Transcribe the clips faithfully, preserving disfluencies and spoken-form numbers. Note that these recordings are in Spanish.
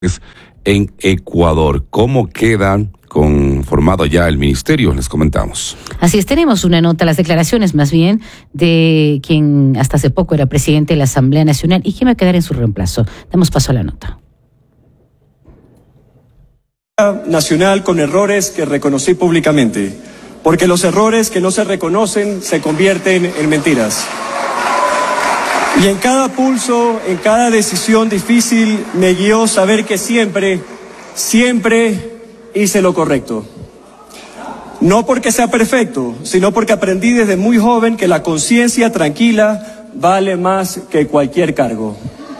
en Ecuador. ¿Cómo quedan conformado ya el ministerio? Les comentamos. Así es, tenemos una nota, las declaraciones más bien de quien hasta hace poco era presidente de la Asamblea Nacional y quien va a quedar en su reemplazo. Damos paso a la nota. Nacional con errores que reconocí públicamente, porque los errores que no se reconocen se convierten en mentiras. Y en cada pulso, en cada decisión difícil, me guió saber que siempre, siempre hice lo correcto. No porque sea perfecto, sino porque aprendí desde muy joven que la conciencia tranquila vale más que cualquier cargo.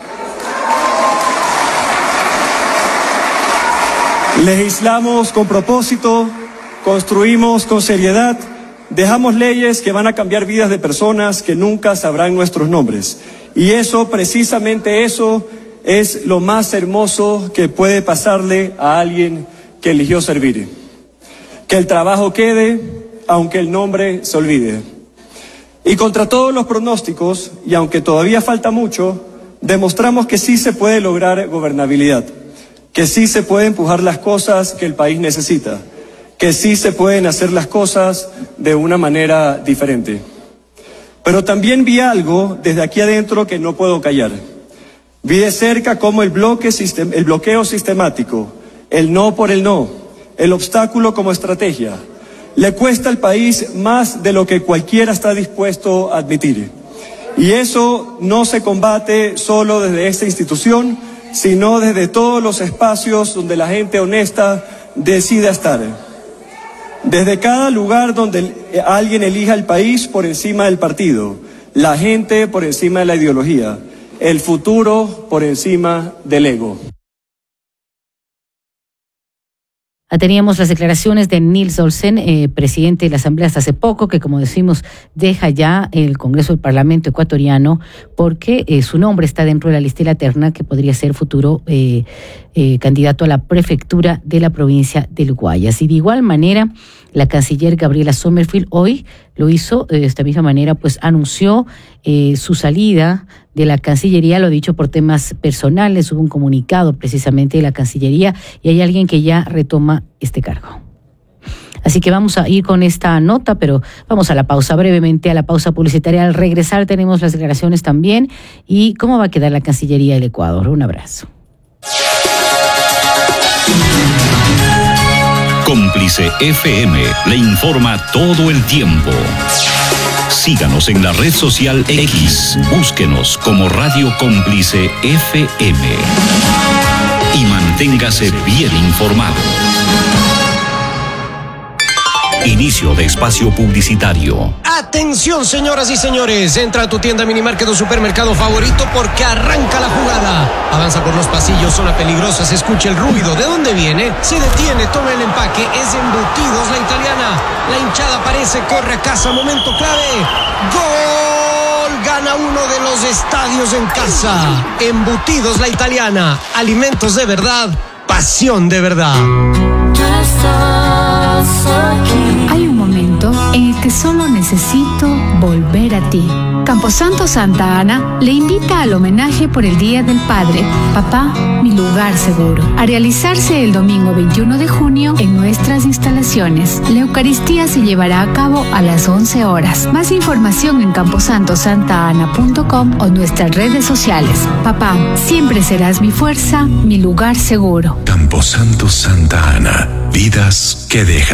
Legislamos con propósito, construimos con seriedad, dejamos leyes que van a cambiar vidas de personas que nunca sabrán nuestros nombres. Y eso, precisamente eso, es lo más hermoso que puede pasarle a alguien que eligió servir. Que el trabajo quede, aunque el nombre se olvide. Y contra todos los pronósticos, y aunque todavía falta mucho, demostramos que sí se puede lograr gobernabilidad, que sí se puede empujar las cosas que el país necesita, que sí se pueden hacer las cosas de una manera diferente. Pero también vi algo desde aquí adentro que no puedo callar. Vi de cerca cómo el, bloque, el bloqueo sistemático, el no por el no, el obstáculo como estrategia, le cuesta al país más de lo que cualquiera está dispuesto a admitir. Y eso no se combate solo desde esta institución, sino desde todos los espacios donde la gente honesta decida estar. Desde cada lugar donde alguien elija el país por encima del partido, la gente por encima de la ideología, el futuro por encima del ego. Teníamos las declaraciones de Nils Olsen, eh, presidente de la Asamblea hasta hace poco, que como decimos deja ya el Congreso del Parlamento ecuatoriano porque eh, su nombre está dentro de la lista de la terna que podría ser futuro eh, eh, candidato a la prefectura de la provincia del Guayas. Y de igual manera, la canciller Gabriela Sommerfield hoy lo hizo de esta misma manera, pues anunció eh, su salida de la Cancillería, lo dicho por temas personales, hubo un comunicado precisamente de la Cancillería y hay alguien que ya retoma este cargo. Así que vamos a ir con esta nota, pero vamos a la pausa, brevemente a la pausa publicitaria. Al regresar tenemos las declaraciones también y cómo va a quedar la Cancillería del Ecuador. Un abrazo. Cómplice F M le informa todo el tiempo. Síganos en la red social X, búsquenos como Radio Cómplice F M y manténgase bien informado. Inicio de espacio publicitario. Atención, señoras y señores, entra a tu tienda Minimarket o supermercado favorito porque arranca la jugada. Avanza por los pasillos, zona peligrosa, se escucha el ruido. ¿De dónde viene? Se detiene, toma el empaque, es Embutidos La Italiana. La hinchada aparece, corre a casa, momento clave. ¡Gol! Gana uno de los estadios en casa. Embutidos La Italiana, alimentos de verdad, pasión de verdad. Hay un momento en el que solo necesito volver a ti. Camposanto Santa Ana le invita al homenaje por el Día del Padre, Papá, mi lugar seguro, a realizarse el domingo veintiuno de junio en nuestras instalaciones. La Eucaristía se llevará a cabo a las once horas. Más información en camposanto santa ana punto com o nuestras redes sociales. Papá, siempre serás mi fuerza, mi lugar seguro. Camposanto Santa Ana, vidas que dejan